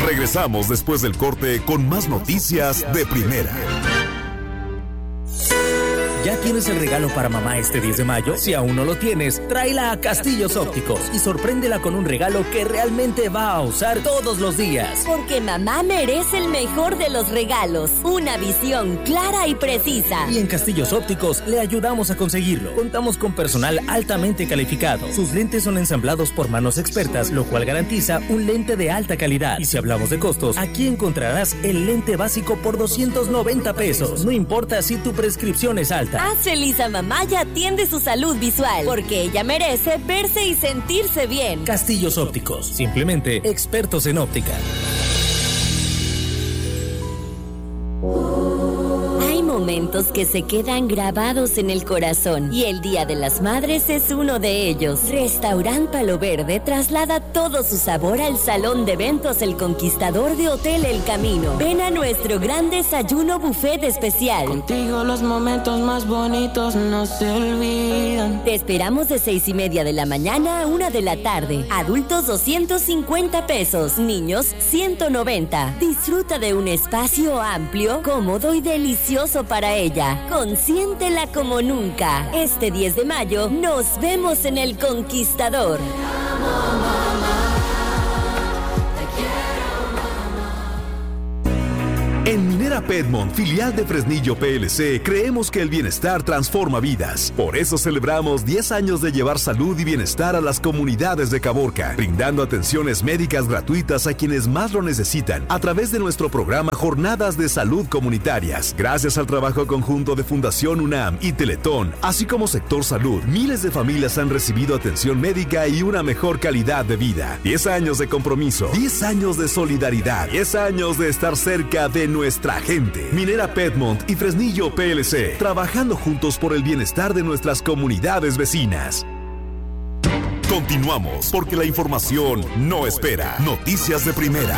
Regresamos después del corte con más noticias de primera. ¿Ya tienes el regalo para mamá este 10 de mayo? Si aún no lo tienes, tráela a Castillos Ópticos y sorpréndela con un regalo que realmente va a usar todos los días. Porque mamá merece el mejor de los regalos, una visión clara y precisa. Y en Castillos Ópticos le ayudamos a conseguirlo. Contamos con personal altamente calificado. Sus lentes son ensamblados por manos expertas, lo cual garantiza un lente de alta calidad. Y si hablamos de costos, aquí encontrarás el lente básico por 290 pesos. No importa si tu prescripción es alta. Haz feliz a mamá y atiende su salud visual, porque ella merece verse y sentirse bien. Castillos Ópticos, simplemente expertos en óptica. Momentos que se quedan grabados en el corazón y el Día de las Madres es uno de ellos. Restaurant Palo Verde traslada todo su sabor al salón de eventos El Conquistador de Hotel El Camino. Ven a nuestro gran desayuno buffet especial. Contigo los momentos más bonitos no se olvidan. Te esperamos de 6:30 de la mañana a 1 de la tarde. Adultos 250 pesos, niños 190. Disfruta de un espacio amplio, cómodo y delicioso para ella. Consiéntela como nunca. Este 10 de mayo nos vemos en El Conquistador. En Minera Piedmont, filial de Fresnillo PLC, creemos que el bienestar transforma vidas. Por eso celebramos 10 años de llevar salud y bienestar a las comunidades de Caborca, brindando atenciones médicas gratuitas a quienes más lo necesitan a través de nuestro programa Jornadas de Salud Comunitarias. Gracias al trabajo conjunto de Fundación UNAM y Teletón, así como Sector Salud, miles de familias han recibido atención médica y una mejor calidad de vida. 10 años de compromiso, 10 años de solidaridad, 10 años de estar cerca de nuestra gente. Minera Piedmont y Fresnillo PLC, trabajando juntos por el bienestar de nuestras comunidades vecinas. Continuamos, porque la información no espera. Noticias de primera.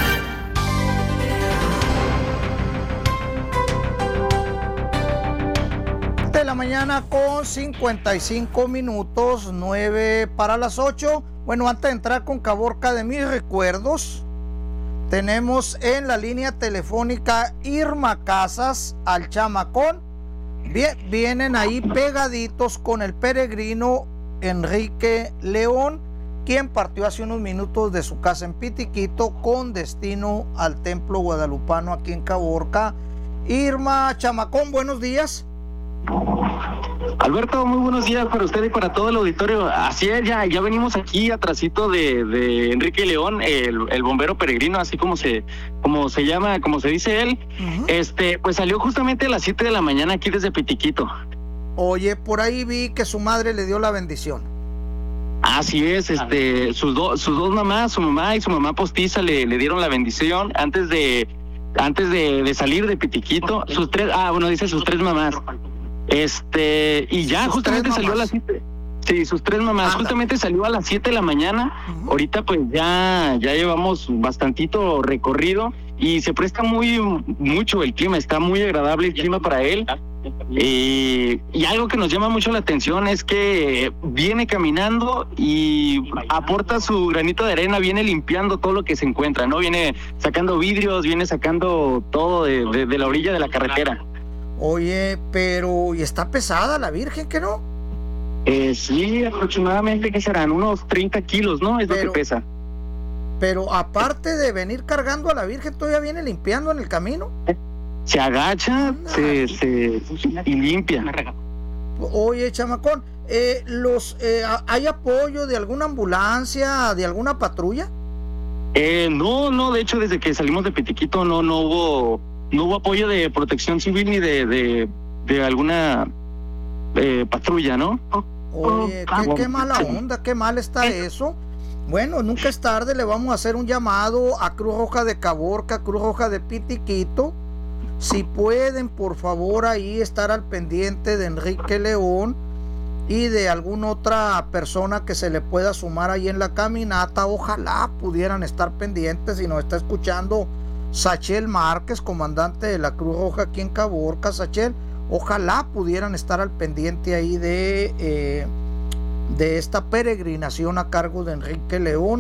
De la mañana con 55 minutos, 9 para las 8. Bueno, antes de entrar con Caborca de mis recuerdos, tenemos en la línea telefónica Irma Casas al Chamacón. Vienen ahí pegaditos con el peregrino Enrique León, quien partió hace unos minutos de su casa en Pitiquito con destino al Templo Guadalupano aquí en Caborca. Irma, Chamacón, buenos días. Alberto, muy buenos días para usted y para todo el auditorio. Así es, ya venimos aquí atrasito de Enrique León, el bombero peregrino, así como se llama, como se dice él. Uh-huh. Pues salió justamente a las 7 de la mañana aquí desde Pitiquito. Oye, por ahí vi que su madre le dio la bendición. Así es, sus dos mamás, su mamá y su mamá postiza le dieron la bendición antes de salir de Pitiquito. Sus tres mamás. Y ya justamente salió a las 7. Sí, sus tres mamás. Justamente salió a las 7 de la mañana. Uh-huh. Ahorita pues ya llevamos bastantito recorrido y se presta mucho el clima. Está muy agradable el clima para él. Y algo que nos llama mucho la atención es que viene caminando y aporta su granito de arena, viene limpiando todo lo que se encuentra, ¿no? Viene sacando vidrios, viene sacando todo de la orilla de la carretera. Oye, pero ¿y está pesada la Virgen, que no? Sí, aproximadamente, ¿qué serán? Unos 30 kilos, ¿no? Es lo que pesa. Pero aparte de venir cargando a la Virgen, ¿todavía viene limpiando en el camino? Se agacha, y limpia. Oye, Chamacón, ¿hay apoyo de alguna ambulancia, de alguna patrulla? No, de hecho, desde que salimos de Pitiquito no hubo apoyo de protección civil ni de alguna patrulla, ¿no? Oye, qué mala onda, qué mal está eso. Bueno, nunca es tarde, le vamos a hacer un llamado a Cruz Roja de Caborca, Cruz Roja de Pitiquito. Si pueden, por favor, ahí estar al pendiente de Enrique León y de alguna otra persona que se le pueda sumar ahí en la caminata. Ojalá pudieran estar pendientes. Si nos está escuchando Sachel Márquez, comandante de la Cruz Roja aquí en Caborca, Sachel, ojalá pudieran estar al pendiente ahí de esta peregrinación a cargo de Enrique León.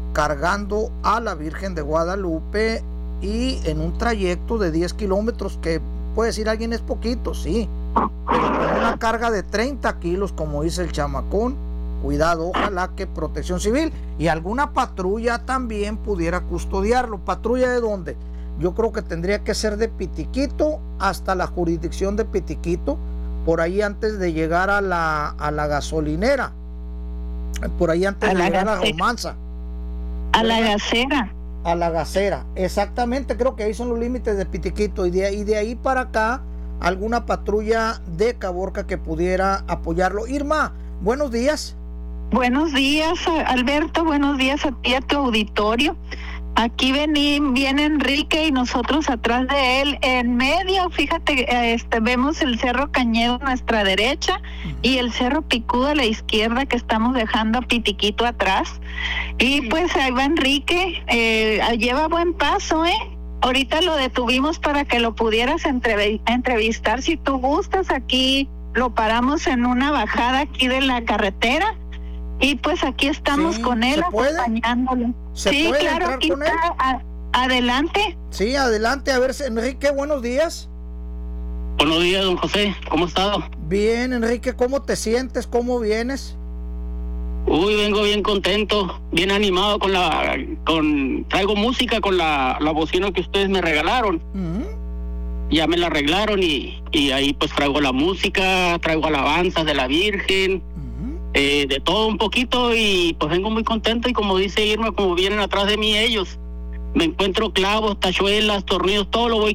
cargando a la Virgen de Guadalupe y en un trayecto de 10 kilómetros, que puede decir alguien es poquito, sí, pero con una carga de 30 kilos, como dice el chamacón. Cuidado, ojalá que Protección Civil y alguna patrulla también pudiera custodiarlo. ¿Patrulla de dónde? Yo creo que tendría que ser de Pitiquito hasta la jurisdicción de Pitiquito, por ahí antes de llegar a la gasolinera, por ahí antes de llegar a Romanza. A la Gacera. A la Gacera, exactamente, creo que ahí son los límites de Pitiquito, y de ahí para acá alguna patrulla de Caborca que pudiera apoyarlo. Irma, buenos días. Buenos días, Alberto, buenos días a ti, a tu auditorio. Aquí viene Enrique y nosotros atrás de él, en medio, fíjate, vemos el Cerro Cañedo a nuestra derecha y el Cerro Picudo a la izquierda, que estamos dejando a Pitiquito atrás. Y pues ahí va Enrique, lleva buen paso, Ahorita lo detuvimos para que lo pudieras entrevistar, si tú gustas. Aquí lo paramos en una bajada aquí de la carretera. Y pues aquí estamos con él, acompañándolo. Sí, claro, aquí está. Adelante. Sí, adelante. A ver, Enrique, buenos días. Buenos días, don José. ¿Cómo ha estado? Bien, Enrique, ¿cómo te sientes? ¿Cómo vienes? Uy, vengo bien contento, bien animado traigo música con la bocina que ustedes me regalaron. Ya me la arreglaron y ahí pues traigo la música, traigo alabanzas de la Virgen. De todo un poquito, y pues vengo muy contento, y como dice Irma, como vienen atrás de mí ellos, me encuentro clavos, tachuelas, tornillos, todo lo voy